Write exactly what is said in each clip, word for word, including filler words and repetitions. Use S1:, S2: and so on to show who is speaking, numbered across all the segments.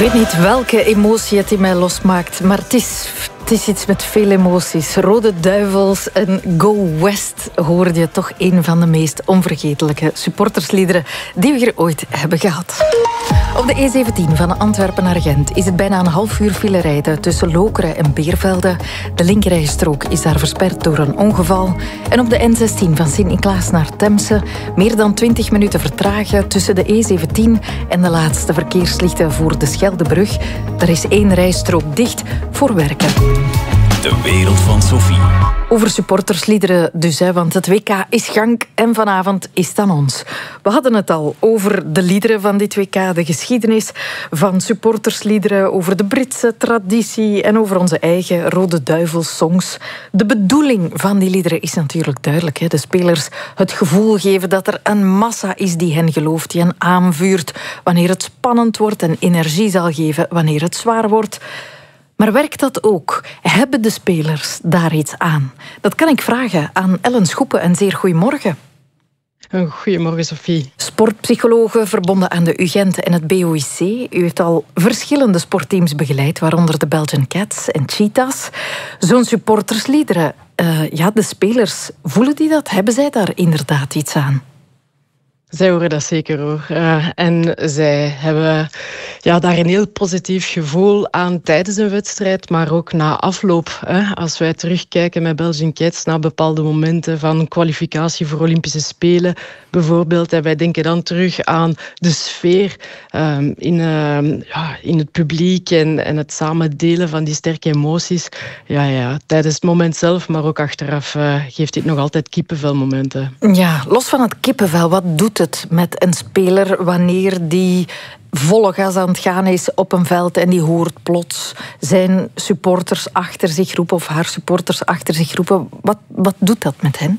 S1: weet niet welke emotie het in mij losmaakt, maar het is, het is iets met veel emoties. Rode Duivels en Go West hoorde je toch een van de meest onvergetelijke supportersliederen die we hier ooit hebben gehad. Op de E zeventien van Antwerpen naar Gent is het bijna een half uur file rijden tussen Lokeren en Beervelde. De linkerrijstrook is daar versperd door een ongeval. En op de N zestien van Sint-Niklaas naar Temse meer dan twintig minuten vertragen tussen de E zeventien en de laatste verkeerslichten voor de Scheldebrug. Er is één rijstrook dicht voor werken.
S2: De wereld van Sophie.
S1: Over supportersliederen dus, hè, want het W K is gang en vanavond is het aan ons. We hadden het al over de liederen van dit W K, de geschiedenis van supportersliederen, over de Britse traditie en over onze eigen Rode Duivels songs. De bedoeling van die liederen is natuurlijk duidelijk. Hè. De spelers het gevoel geven dat er een massa is die hen gelooft, die hen aanvuurt wanneer het spannend wordt en energie zal geven wanneer het zwaar wordt. Maar werkt dat ook? Hebben de spelers daar iets aan? Dat kan ik vragen aan Ellen Schoepen. Een zeer goedemorgen.
S3: Goedemorgen, Sophie.
S1: Sportpsychologe verbonden aan de U Gent en het B O I C. U heeft al verschillende sportteams begeleid, waaronder de Belgian Cats en Cheetahs. Zo'n supportersliederen, uh, ja, de spelers, voelen die dat? Hebben zij daar inderdaad iets aan?
S3: Zij horen dat zeker hoor. Uh, en zij hebben ja, daar een heel positief gevoel aan tijdens een wedstrijd, maar ook na afloop. Hè. Als wij terugkijken met Belgian Cats naar bepaalde momenten van kwalificatie voor Olympische Spelen, bijvoorbeeld. En wij denken dan terug aan de sfeer uh, in, uh, ja, in het publiek en, en het samen delen van die sterke emoties. Ja, ja, tijdens het moment zelf, maar ook achteraf uh, geeft dit nog altijd kippenvelmomenten.
S1: Ja, los van het kippenvel, wat doet het met een speler wanneer die volle gas aan het gaan is op een veld en die hoort plots zijn supporters achter zich roepen of haar supporters achter zich roepen? Wat, wat doet dat met hen?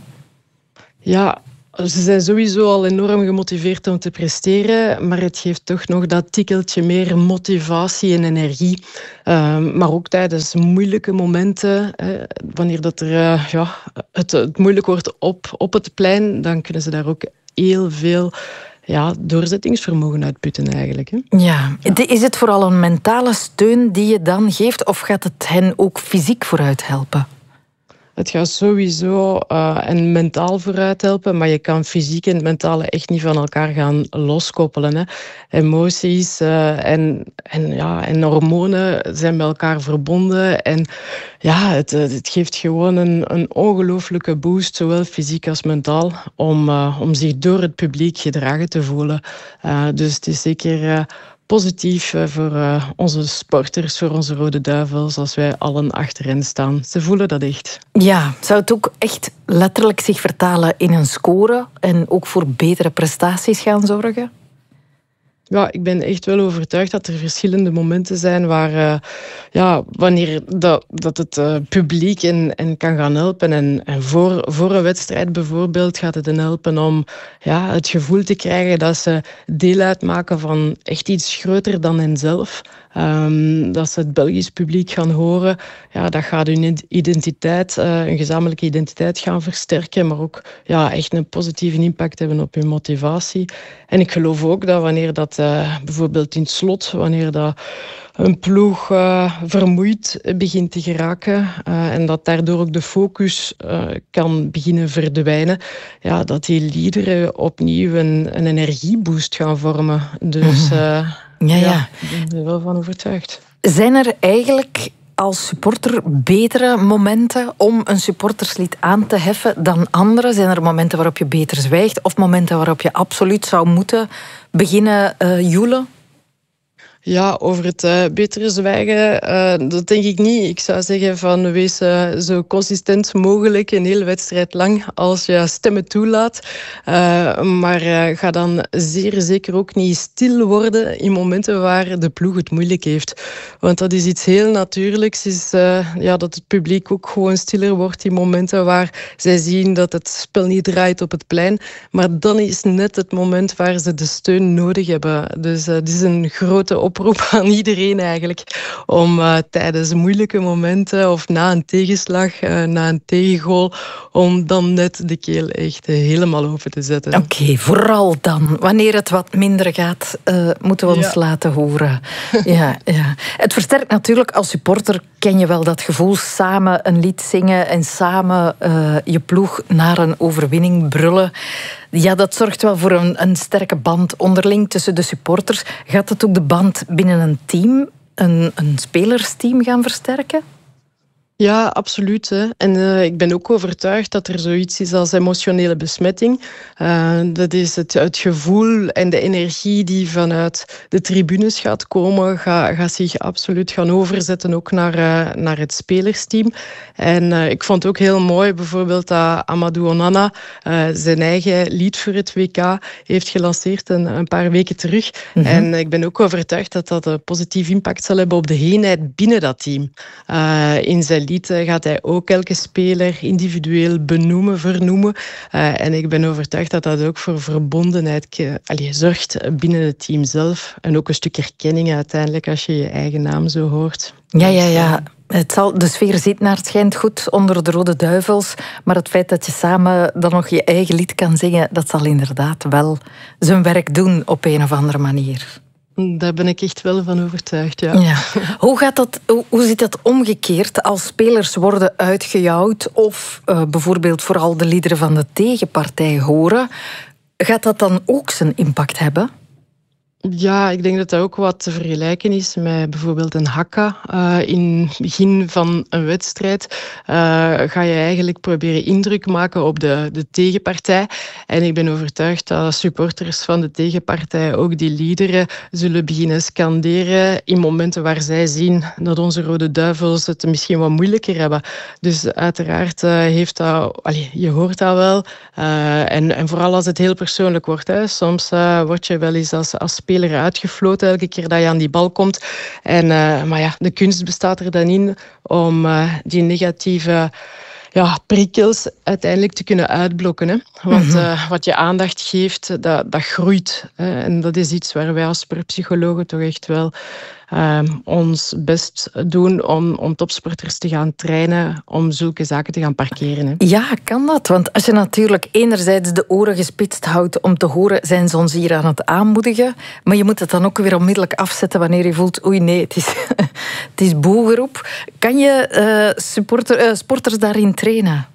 S3: Ja, ze zijn sowieso al enorm gemotiveerd om te presteren, maar het geeft toch nog dat tikkeltje meer motivatie en energie. Uh, maar ook tijdens moeilijke momenten, eh, wanneer dat er, uh, ja, het, het moeilijk wordt op, op het plein, dan kunnen ze daar ook heel veel ja, doorzettingsvermogen uitputten eigenlijk. Hè.
S1: Ja. Ja. Is het vooral een mentale steun die je dan geeft, of gaat het hen ook fysiek vooruit helpen?
S3: Het gaat sowieso uh, en mentaal vooruit helpen, maar je kan fysiek en het mentale echt niet van elkaar gaan loskoppelen. Hè. Emoties uh, en, en, ja, en hormonen zijn met elkaar verbonden. En ja, het, het geeft gewoon een, een ongelooflijke boost, zowel fysiek als mentaal, om, uh, om zich door het publiek gedragen te voelen. Uh, dus het is zeker Uh, positief voor uh, onze sporters, voor onze Rode Duivels, als wij allen achter hen staan. Ze voelen dat echt.
S1: Ja, zou het ook echt letterlijk zich vertalen in een score en ook voor betere prestaties gaan zorgen?
S3: Ja, ik ben echt wel overtuigd dat er verschillende momenten zijn waar, uh, ja, wanneer dat, dat het uh, publiek en, en kan gaan helpen. En, en voor, voor een wedstrijd bijvoorbeeld gaat het hen helpen om ja, het gevoel te krijgen dat ze deel uitmaken van echt iets groter dan henzelf. Um, dat ze het Belgisch publiek gaan horen. Ja, dat gaat hun identiteit, uh, een gezamenlijke identiteit gaan versterken, maar ook ja, echt een positieve impact hebben op hun motivatie. En ik geloof ook dat wanneer dat uh, bijvoorbeeld in het slot, wanneer dat een ploeg uh, vermoeid begint te geraken uh, en dat daardoor ook de focus uh, kan beginnen verdwijnen, ja, dat die liederen opnieuw een, een energieboost gaan vormen. Dus uh,
S1: ja, ja.
S3: ja, ik ben er wel van overtuigd.
S1: Zijn er eigenlijk als supporter betere momenten om een supporterslied aan te heffen dan andere? Zijn er momenten waarop je beter zwijgt of momenten waarop je absoluut zou moeten beginnen uh, joelen?
S3: Ja, over het uh, betere zwijgen, uh, dat denk ik niet. Ik zou zeggen van wees uh, zo consistent mogelijk een hele wedstrijd lang als je stemmen toelaat. Uh, maar uh, ga dan zeer zeker ook niet stil worden in momenten waar de ploeg het moeilijk heeft. Want dat is iets heel natuurlijks, is uh, ja, dat het publiek ook gewoon stiller wordt in momenten waar zij zien dat het spel niet draait op het plein. Maar dan is net het moment waar ze de steun nodig hebben. Dus uh, dit is een grote opgave oproep aan iedereen eigenlijk om uh, tijdens moeilijke momenten of na een tegenslag, uh, na een tegengoal, om dan net de keel echt uh, helemaal open te zetten.
S1: Oké, okay, vooral dan. Wanneer het wat minder gaat, uh, moeten we ons ja. laten horen. ja, ja. Het versterkt natuurlijk, als supporter ken je wel dat gevoel, samen een lied zingen en samen uh, je ploeg naar een overwinning brullen. Ja, dat zorgt wel voor een, een sterke band onderling tussen de supporters. Gaat het ook de band binnen een team, een, een spelersteam gaan versterken?
S3: Ja, absoluut. Hè. En uh, ik ben ook overtuigd dat er zoiets is als emotionele besmetting. Uh, dat is het, het gevoel en de energie die vanuit de tribunes gaat komen, gaat, gaat zich absoluut gaan overzetten ook naar, uh, naar het spelersteam. En uh, ik vond het ook heel mooi bijvoorbeeld dat Amadou Onana uh, zijn eigen lied voor het W K heeft gelanceerd een, een paar weken terug. Mm-hmm. En ik ben ook overtuigd dat dat een positief impact zal hebben op de eenheid binnen dat team. Uh, in zijn lied gaat hij ook elke speler individueel benoemen, vernoemen. Uh, en ik ben overtuigd dat dat ook voor verbondenheid uh, allee, zorgt binnen het team zelf. En ook een stuk erkenning uiteindelijk als je je eigen naam zo hoort.
S1: Ja, ja, ja. Het zal, de sfeer zit naar het schijnt goed onder de Rode Duivels. Maar het feit dat je samen dan nog je eigen lied kan zingen, dat zal inderdaad wel zijn werk doen op een of andere manier.
S3: Daar ben ik echt wel van overtuigd, ja.
S1: ja. Hoe, gaat dat, hoe, hoe zit dat omgekeerd als spelers worden uitgejouwd of uh, bijvoorbeeld vooral de liederen van de tegenpartij horen? Gaat dat dan ook zijn impact hebben?
S3: Ja, ik denk dat dat ook wat te vergelijken is met bijvoorbeeld een hakka. Uh, in het begin van een wedstrijd uh, ga je eigenlijk proberen indruk maken op de, de tegenpartij. En ik ben overtuigd dat supporters van de tegenpartij ook die liederen zullen beginnen scanderen in momenten waar zij zien dat onze Rode Duivels het misschien wat moeilijker hebben. Dus uiteraard uh, heeft dat... Allee, je hoort dat wel. Uh, en, en vooral als het heel persoonlijk wordt. Hè. Soms uh, word je wel eens als, als speler uitgefloten elke keer dat je aan die bal komt. En, uh, maar ja, de kunst bestaat er dan in om uh, die negatieve ja, prikkels uiteindelijk te kunnen uitblokken. Hè. Want mm-hmm. uh, wat je aandacht geeft, dat, dat groeit. Hè. En dat is iets waar wij als sportpsychologen toch echt wel uh, ons best doen om, om topsporters te gaan trainen, om zulke zaken te gaan parkeren. Hè.
S1: Ja, kan dat? Want als je natuurlijk enerzijds de oren gespitst houdt om te horen, zijn ze ons hier aan het aanmoedigen, maar je moet het dan ook weer onmiddellijk afzetten wanneer je voelt, oei nee, het is, het is boegeroep. Kan je uh, supporter, uh, sporters daarin trainen?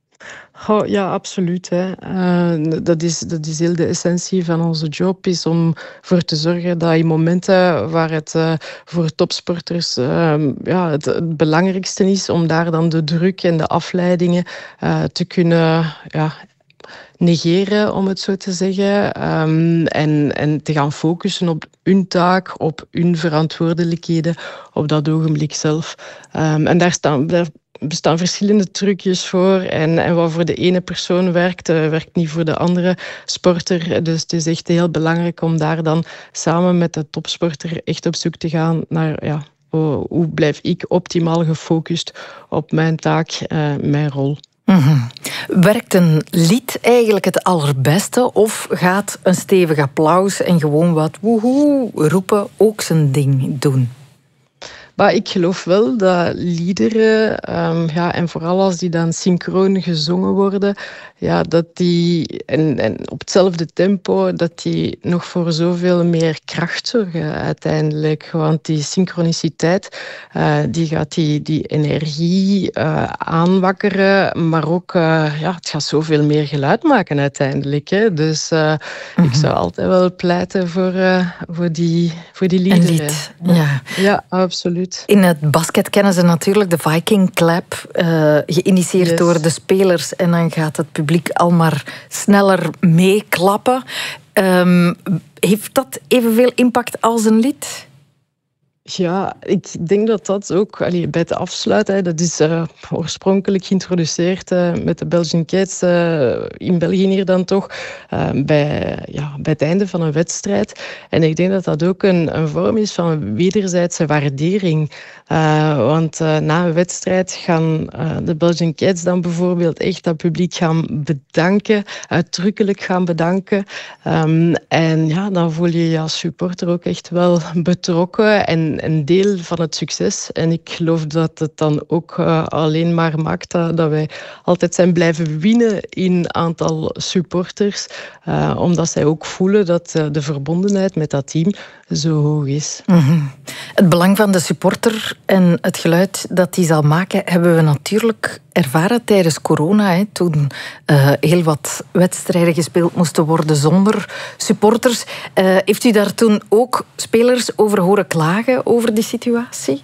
S3: Oh, ja, absoluut. Hè. Uh, dat, is, dat is heel de essentie van onze job, is om ervoor te zorgen dat in momenten waar het uh, voor topsporters uh, ja, het, het belangrijkste is, om daar dan de druk en de afleidingen uh, te kunnen ja, negeren, om het zo te zeggen. Um, en, en te gaan focussen op hun taak, op hun verantwoordelijkheden, op dat ogenblik zelf. Um, en daar staan... Daar Er bestaan verschillende trucjes voor. En, en wat voor de ene persoon werkt, uh, werkt niet voor de andere sporter. Dus het is echt heel belangrijk om daar dan samen met de topsporter echt op zoek te gaan naar... Ja, oh, hoe blijf ik optimaal gefocust op mijn taak, uh, mijn rol.
S1: Mm-hmm. Werkt een lied eigenlijk het allerbeste? Of gaat een stevig applaus en gewoon wat woehoe roepen ook zijn ding doen?
S3: Maar ik geloof wel dat liederen, um, ja, en vooral als die dan synchroon gezongen worden, ja, dat die, en, en op hetzelfde tempo, dat die nog voor zoveel meer kracht zorgen uiteindelijk. Want die synchroniciteit, uh, die gaat die, die energie uh, aanwakkeren, maar ook, uh, ja, het gaat zoveel meer geluid maken uiteindelijk. Hè. Dus uh, mm-hmm. ik zou altijd wel pleiten voor, uh, voor, die, voor die liederen.
S1: Een lied, ja.
S3: Ja, absoluut.
S1: In het basket kennen ze natuurlijk de Viking Clap, uh, geïnitieerd yes. door de spelers. En dan gaat het publiek al maar sneller meeklappen. Um, heeft dat evenveel impact als een lied?
S3: Ja, ik denk dat dat ook allee, bij het afsluiten, dat is uh, oorspronkelijk geïntroduceerd uh, met de Belgian Kids uh, in België hier dan toch, uh, bij, ja, bij het einde van een wedstrijd. En ik denk dat dat ook een, een vorm is van wederzijdse waardering. Uh, want uh, na een wedstrijd gaan uh, de Belgian Kids dan bijvoorbeeld echt dat publiek gaan bedanken, uitdrukkelijk gaan bedanken. Um, en ja, dan voel je je als supporter ook echt wel betrokken en een deel van het succes. En ik geloof dat het dan ook uh, alleen maar maakt dat, dat wij altijd zijn blijven winnen in aantal supporters. Uh, omdat zij ook voelen dat uh, de verbondenheid met dat team zo hoog is.
S1: Mm-hmm. Het belang van de supporter en het geluid dat die zal maken, hebben we natuurlijk ervaren tijdens corona. Hè, toen uh, heel wat wedstrijden gespeeld moesten worden zonder supporters. Uh, heeft u daar toen ook spelers over horen klagen over die situatie?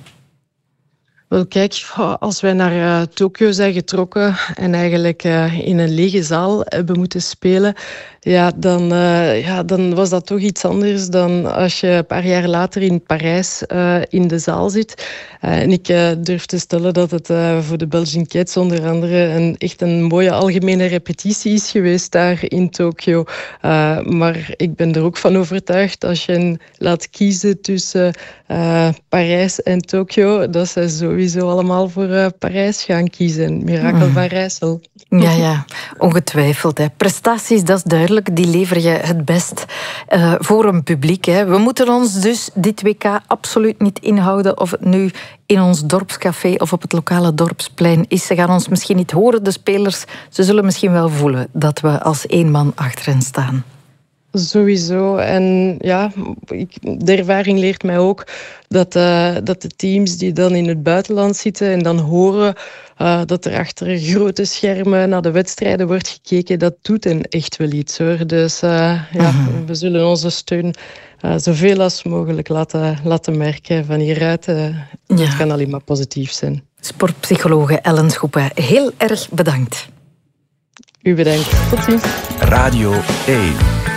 S3: Wel, kijk, als wij naar uh, Tokio zijn getrokken en eigenlijk uh, in een lege zaal hebben moeten spelen, ja, dan, uh, ja, dan was dat toch iets anders dan als je een paar jaar later in Parijs uh, in de zaal zit. Uh, en ik uh, durf te stellen dat het uh, voor de Belgian Kids onder andere een, echt een mooie algemene repetitie is geweest daar in Tokio. Uh, maar ik ben er ook van overtuigd, als je hen laat kiezen tussen uh, Parijs en Tokio, dat ze sowieso allemaal voor uh, Parijs gaan kiezen. Mirakel van Rijssel.
S1: Ja, ja, ongetwijfeld. Hè. Prestaties, dat is duidelijk. Die lever je het best uh, voor een publiek. Hè. We moeten ons dus dit W K absoluut niet inhouden of het nu in ons dorpscafé of op het lokale dorpsplein is. Ze gaan ons misschien niet horen, de spelers. Ze zullen misschien wel voelen dat we als één man achter hen staan.
S3: Sowieso. En ja, ik, de ervaring leert mij ook dat, uh, dat de teams die dan in het buitenland zitten en dan horen uh, dat er achter grote schermen naar de wedstrijden wordt gekeken, dat doet hen echt wel iets, hoor. Dus uh, ja, uh-huh. we zullen onze steun uh, zoveel als mogelijk laten, laten merken van hieruit. Uh, dat ja. kan alleen maar positief zijn.
S1: Sportpsychologe Ellen Schoepen, heel erg bedankt.
S3: U bedankt. Tot ziens.
S2: Radio één.